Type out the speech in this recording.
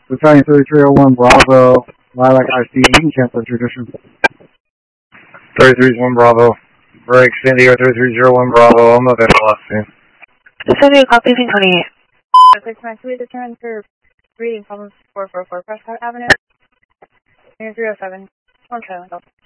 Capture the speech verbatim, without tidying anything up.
Battalion thirty-three oh one Bravo, Lilac I C, you can cancel tradition. thirty-three oh one Bravo, break, Sandy Air thirty-three oh one Bravo, I'm not at velocity. Sandy, copy P twenty-eight. six nine two, determined for reading from four four four Prescott Avenue, near three oh seven, one silent.